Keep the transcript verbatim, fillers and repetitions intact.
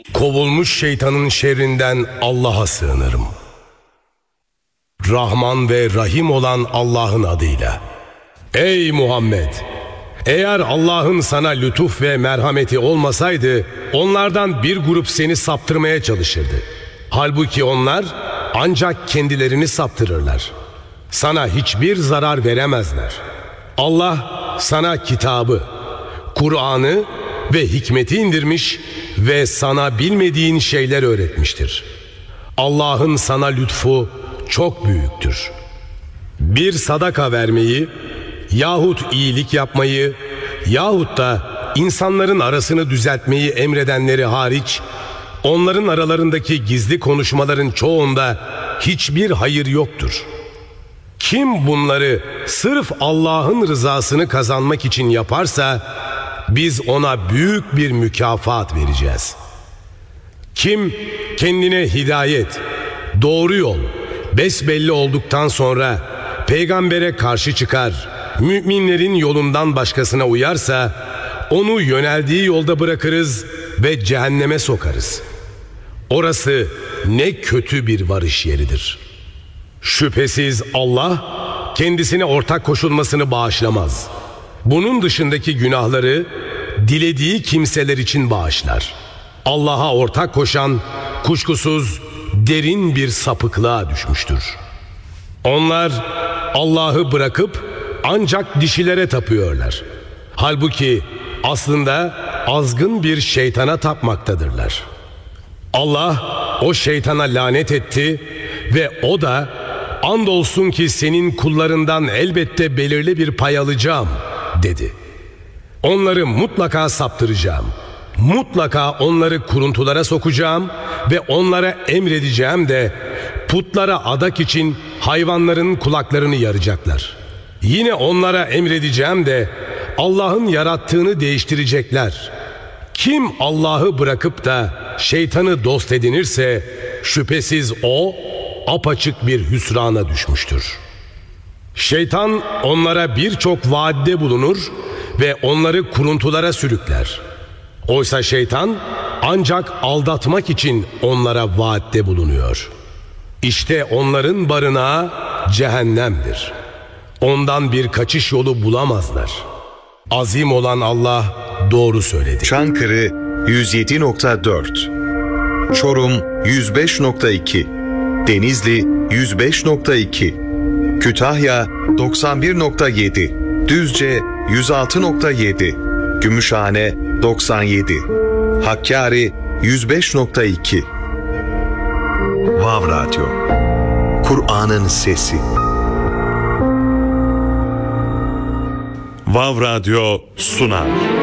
Kovulmuş şeytanın şerrinden Allah'a sığınırım. Rahman ve Rahim olan Allah'ın adıyla. Ey Muhammed! Eğer Allah'ın sana lütuf ve merhameti olmasaydı, onlardan bir grup seni saptırmaya çalışırdı. Halbuki onlar ancak kendilerini saptırırlar. Sana hiçbir zarar veremezler. Allah sana kitabı, Kur'an'ı ve hikmeti indirmiş ve sana bilmediğin şeyler öğretmiştir. Allah'ın sana lütfu çok büyüktür. Bir sadaka vermeyi yahut iyilik yapmayı yahut da insanların arasını düzeltmeyi emredenleri hariç, onların aralarındaki gizli konuşmaların çoğunda hiçbir hayır yoktur. Kim bunları sırf Allah'ın rızasını kazanmak için yaparsa, biz ona büyük bir mükafat vereceğiz. Kim kendine hidayet, doğru yol besbelli olduktan sonra peygambere karşı çıkar, müminlerin yolundan başkasına uyarsa, onu yöneldiği yolda bırakırız ve cehenneme sokarız. Orası ne kötü bir varış yeridir. Şüphesiz Allah kendisine ortak koşulmasını bağışlamaz. Bunun dışındaki günahları dilediği kimseler için bağışlar. Allah'a ortak koşan kuşkusuz derin bir sapıklığa düşmüştür. Onlar Allah'ı bırakıp ancak dişilere tapıyorlar. Halbuki aslında azgın bir şeytana tapmaktadırlar. Allah o şeytana lanet etti ve o da andolsun ki senin kullarından elbette belirli bir pay alacağım dedi. Onları mutlaka saptıracağım. Mutlaka onları kuruntulara sokacağım ve onlara emredeceğim de putlara adak için hayvanların kulaklarını yaracaklar. Yine onlara emredeceğim de Allah'ın yarattığını değiştirecekler. Kim Allah'ı bırakıp da şeytanı dost edinirse şüphesiz o apaçık bir hüsrana düşmüştür. Şeytan onlara birçok vaatte bulunur ve onları kuruntulara sürükler. Oysa şeytan ancak aldatmak için onlara vaatte bulunuyor. İşte onların barınağı cehennemdir. Ondan bir kaçış yolu bulamazlar. Azim olan Allah doğru söyledi. Çankırı yüz yedi nokta dört, Çorum yüz beş nokta iki, Denizli yüz beş nokta iki, Kütahya doksan bir nokta yedi, Düzce yüz altı nokta yedi, Gümüşhane doksan yedi, Hakkari yüz beş nokta iki. Vav Radyo, Kur'an'ın sesi. Vav Radyo sunar.